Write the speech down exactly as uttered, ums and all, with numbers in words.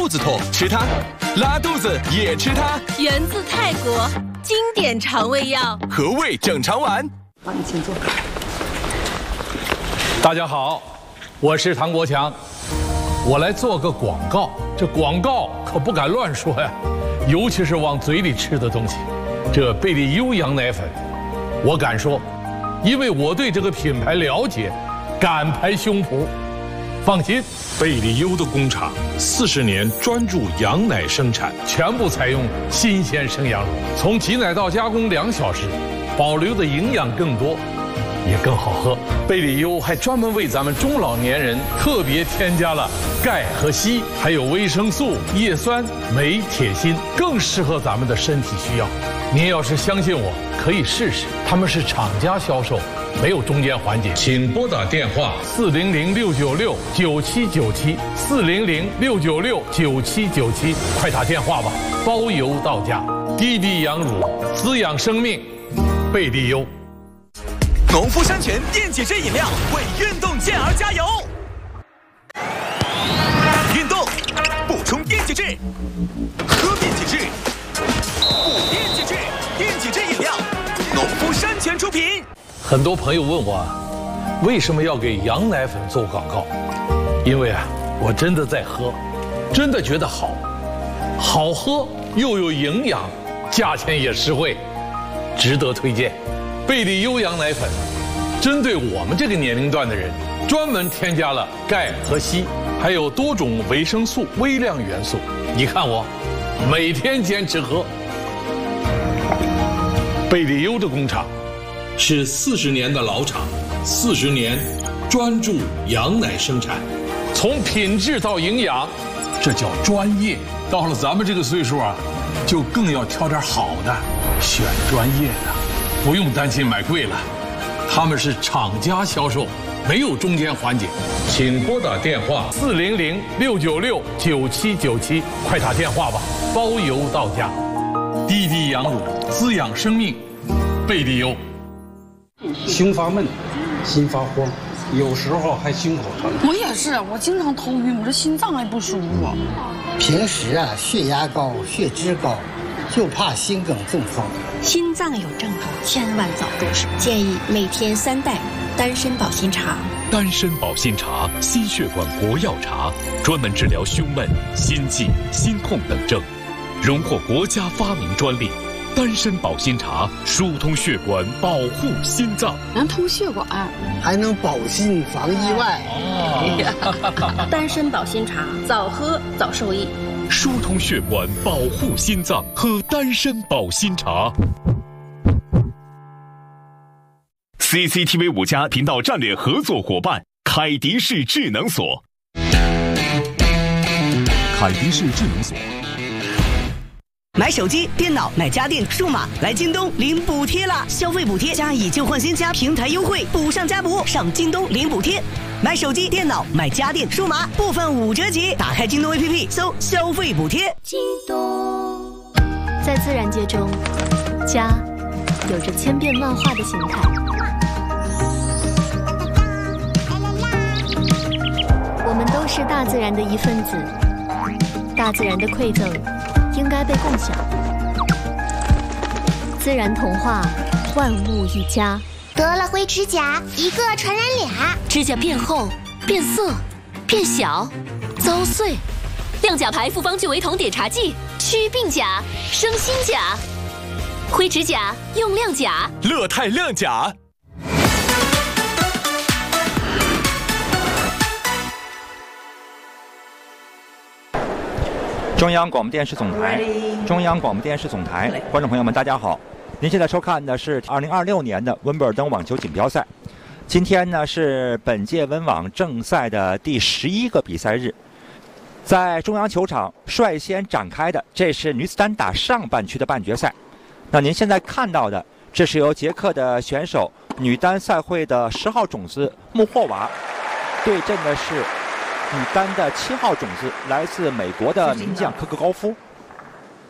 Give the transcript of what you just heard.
肚子痛吃它，拉肚子也吃它。 源自泰国，经典肠胃药和胃整肠丸。 好，你请坐。 大家好，我是唐国强，我来做个广告。这广告可不敢乱说呀，尤其是往嘴里吃的东西。这贝利优羊奶粉，我敢说，因为我对这个品牌了解，敢拍胸脯。放心， 贝利优的工厂四十年专注羊奶生产， 全部采用新鲜生羊乳，从挤奶到加工两小时，保留的营养更多，也更好喝。贝利优还专门为咱们中老年人特别添加了钙和硒，还有维生素、叶酸、镁、铁、锌，更适合咱们的身体需要。您要是相信我，可以试试。他们是厂家销售，没有中间环节。请拨打电话四零零六九六九七九七四零零六九六九七九七，快打电话吧，包邮到家。滴滴羊乳滋养生命，贝利优。 农夫山泉电解质饮料为运动健儿加油。运动补充电解质，喝电解质，补电解质，电解质饮料，农夫山泉出品。 很多朋友问我，为什么要给羊奶粉做广告？因为啊，我真的在喝，真的觉得好，好喝又有营养，价钱也实惠，值得推荐。贝利优羊奶粉针对我们这个年龄段的人，专门添加了钙和硒，还有多种维生素、微量元素。你看我，每天坚持喝。贝利优的工厂是四十年的老厂，四十年专注羊奶生产，从品质到营养，这叫专业。到了咱们这个岁数啊，就更要挑点好的，选专业的，不用担心买贵了。他们是厂家销售，没有中间环节。请拨打电话四零零六九六九七九七，快打电话吧，包邮到家。滴滴羊乳滋养生命，贝利优。 胸发闷，心发慌，有时候还心口疼。 我也是，我经常头晕，我这心脏还不舒服。 平时啊，血压高，血脂高，就怕心梗中风。 心脏有症状，千万早重视。建议每天三袋丹参保心茶。 丹参保心茶，心血管国药茶，专门治疗胸闷、心悸、心痛等症，荣获国家发明专利。丹参保心茶疏通血管，保护心脏， 能通血管， 还能保心防意外。 哦、丹参保心茶，早喝早受益。 疏通血管，保护心脏，喝丹参保心茶。C C T V 五家频道战略合作伙伴凯迪仕智能锁。凯迪仕智能锁。 买手机、电脑、买家电、数码，来京东领补贴啦！消费补贴加以旧换新加平台优惠，补上加补，上京东领补贴。买手机、电脑、买家电、数码，部分五折起。打开京东 A P P， 搜消费补贴。 京东。在自然界中，家有着千变万化的形态。我们都是大自然的一份子，大自然的馈赠应该被共享。自然童话，万物一家。 得了灰指甲，一个传染俩。 指甲变厚、变色、变小、遭碎。亮甲牌复方聚维酮碘茶剂，祛病甲、生新甲。灰指甲用亮甲， 乐泰亮甲。 中央广播电视总台，中央广播电视总台，观众朋友们，大家好！您现在收看的是二零二六年的温布尔登网球锦标赛。今天呢是本届温网正赛的第十一个比赛日，在中央球场率先展开的，这是女子单打上半区的半决赛。那您现在看到的，这是由捷克的选手女单赛会的十号种子穆霍娃对阵的是女单的七号种子来自美国的名将科克高夫。